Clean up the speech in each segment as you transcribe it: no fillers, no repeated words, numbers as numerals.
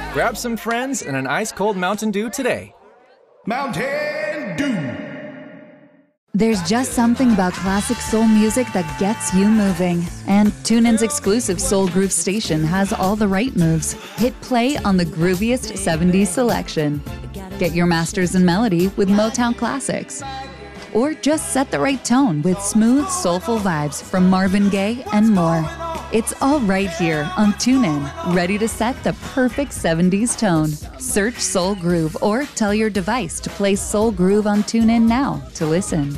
Grab some friends and an ice-cold Mountain Dew today. Mountain Dew. There's just something about classic soul music that gets you moving. And TuneIn's exclusive Soul Groove station has all the right moves. Hit play on the grooviest 70s selection. Get your masters in melody with Motown classics. Or just set the right tone with smooth, soulful vibes from Marvin Gaye and more. It's all right here on TuneIn, ready to set the perfect 70s tone. Search Soul Groove or tell your device to play Soul Groove on TuneIn now to listen.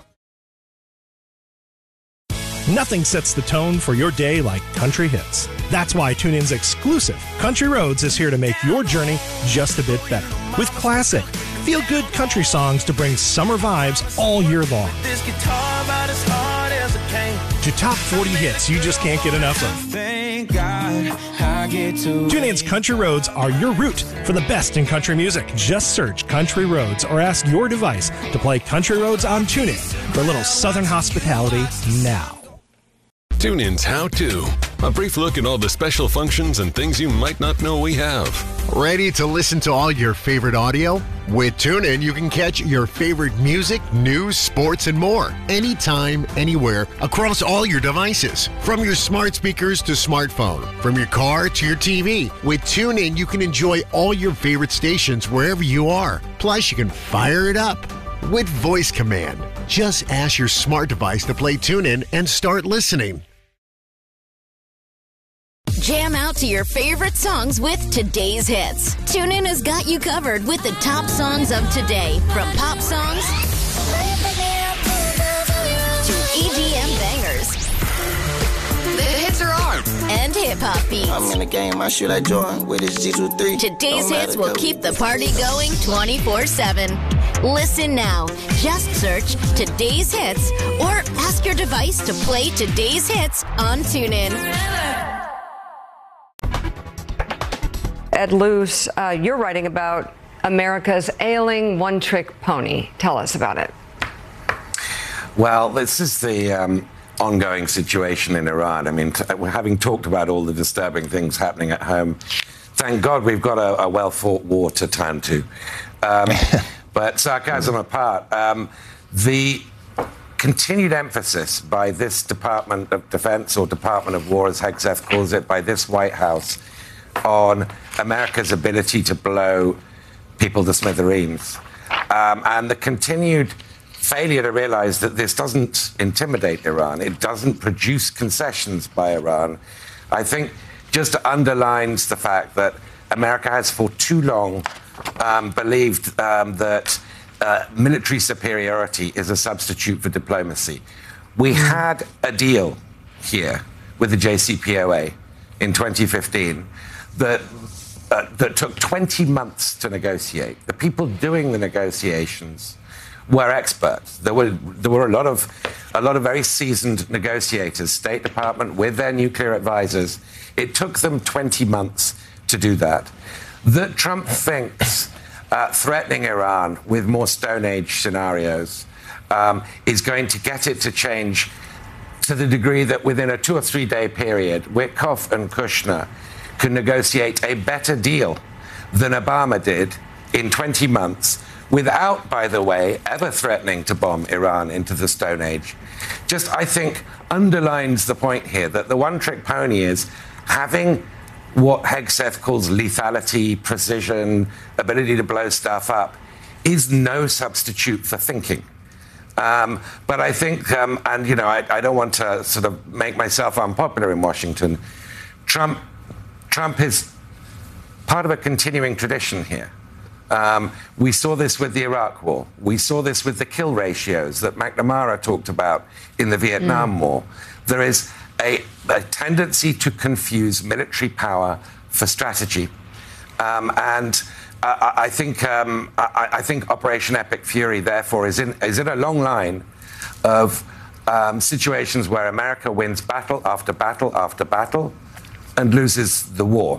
Nothing sets the tone for your day like country hits. That's why TuneIn's exclusive Country Roads is here to make your journey just a bit better. With classic, feel-good country songs to bring summer vibes all year long. This guitar about as hard as a cane. To top 40 hits you just can't get enough of. Thank God I get to. TuneIn's Country Roads are your route for the best in country music. Just search Country Roads or ask your device to play Country Roads on TuneIn for a little Southern hospitality now. TuneIn's How To. A brief look at all the special functions and things you might not know we have. Ready to listen to all your favorite audio? With TuneIn, you can catch your favorite music, news, sports, and more. Anytime, anywhere, across all your devices. From your smart speakers to smartphone. From your car to your TV. With TuneIn, you can enjoy all your favorite stations wherever you are. Plus, you can fire it up with voice command. Just ask your smart device to play TuneIn and start listening. Jam out to your favorite songs with today's hits. TuneIn has got you covered with the top songs of today, from pop songs to EDM bangers. The hits are on, and hip-hop beats. I'm in the game, I should I join with this G23. Today's hits will keep the party going 24/7. Listen now. Just search Today's Hits or ask your device to play Today's Hits on TuneIn. Ed Luce, you're writing about America's ailing one-trick pony. Tell us about it. Well, this is the ongoing situation in Iran. I mean, having talked about all the disturbing things happening at home, thank God we've got a well-fought war to turn to. But sarcasm apart, the continued emphasis by this Department of Defense, or Department of War, as Hegseth calls it, by this White House, on America's ability to blow people to smithereens, and the continued failure to realize that this doesn't intimidate Iran, it doesn't produce concessions by Iran, I think just underlines the fact that America has for too long believed that military superiority is a substitute for diplomacy. We had a deal here with the JCPOA in 2015 that took 20 months to negotiate. The people doing the negotiations were experts. There were a lot of very seasoned negotiators, State Department with their nuclear advisors. It took them 20 months to do that. That Trump thinks threatening Iran with more Stone Age scenarios is going to get it to change to the degree that within a 2 or 3 day period, Witkoff and Kushner can negotiate a better deal than Obama did in 20 months without, by the way, ever threatening to bomb Iran into the Stone Age, just, I think, underlines the point here that the one-trick pony is having what Hegseth calls lethality, precision, ability to blow stuff up, is no substitute for thinking. But I think, and, you know, I don't want to sort of make myself unpopular in Washington, Trump is part of a continuing tradition here. We saw this with the Iraq War. We saw this with the kill ratios that McNamara talked about in the Vietnam War. There is a tendency to confuse military power for strategy. And I think Operation Epic Fury, therefore, is in a long line of situations where America wins battle after battle after battle and loses the war.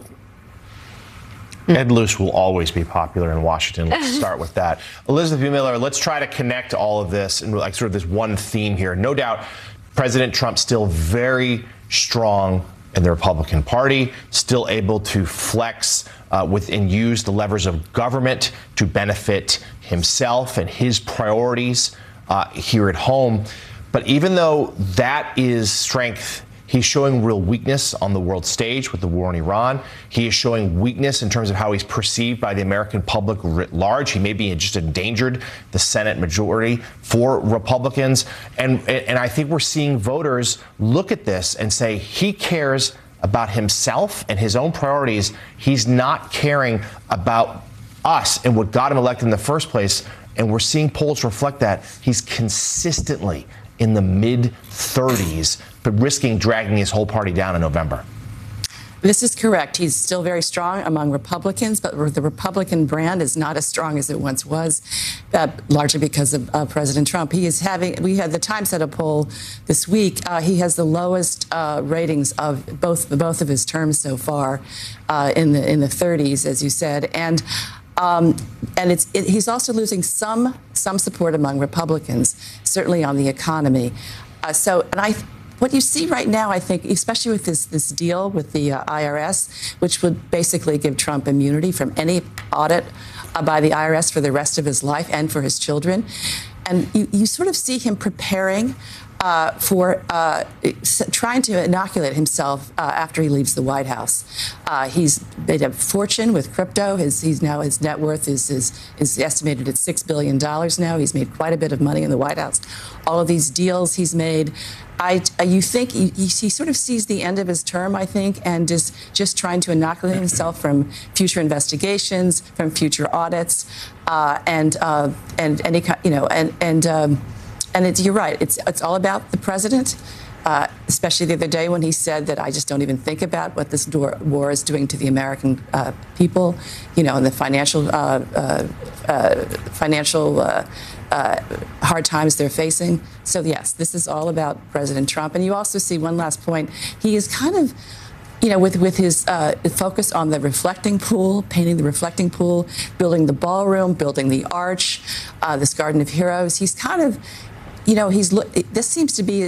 Ed Luce will always be popular in Washington. Let's start with that. Elizabeth B. Miller, let's try to connect all of this and sort of this one theme here. No doubt, President Trump still very strong in the Republican Party, still able to flex and use the levers of government to benefit himself and his priorities here at home. But even though that is strength, he's showing real weakness on the world stage with the war in Iran. He is showing weakness in terms of how he's perceived by the American public writ large. He may be just endangered the Senate majority for Republicans. And I think we're seeing voters look at this and say he cares about himself and his own priorities. He's not caring about us and what got him elected in the first place. And we're seeing polls reflect that. He's consistently in the mid-30s, but risking dragging his whole party down in November. This is correct. He's still very strong among Republicans, but the Republican brand is not as strong as it once was, largely because of President Trump. We had the Times had a poll this week. He has the lowest ratings of both of his terms so far, in the 30s, as you said, and he's also losing some support among Republicans, certainly on the economy. What you see right now, I think, especially with this deal with the IRS, which would basically give Trump immunity from any audit by the IRS for the rest of his life and for his children. And you sort of see him preparing for trying to inoculate himself after he leaves the White House. He's made a fortune with crypto. His net worth is estimated at $6 billion now. He's made quite a bit of money in the White House. All of these deals he's made. You think he sort of sees the end of his term, I think, and just trying to inoculate himself from future investigations, from future audits, and you're right. It's all about the president, especially the other day when he said that I just don't even think about what this war is doing to the American people, and the financial hard times they're facing. So, yes, this is all about President Trump. And you also see one last point. He is kind of, with his focus on the reflecting pool, painting the reflecting pool, building the ballroom, building the arch, this Garden of Heroes. He's kind of, this seems to be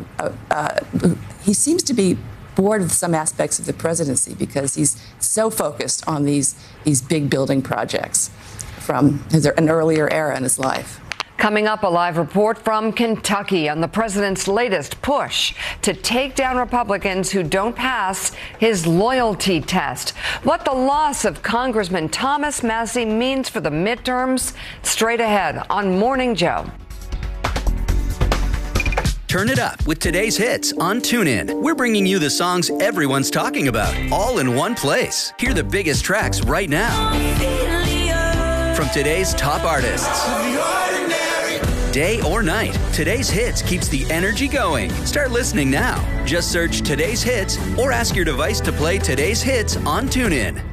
he seems to be bored with some aspects of the presidency because he's so focused on these big building projects from an earlier era in his life. Coming up, a live report from Kentucky on the president's latest push to take down Republicans who don't pass his loyalty test. What the loss of Congressman Thomas Massie means for the midterms, straight ahead on Morning Joe. Turn it up with today's hits on TuneIn. We're bringing you the songs everyone's talking about, all in one place. Hear the biggest tracks right now from today's top artists. Day or night, today's hits keeps the energy going. Start listening now. Just search today's hits or ask your device to play today's hits on TuneIn.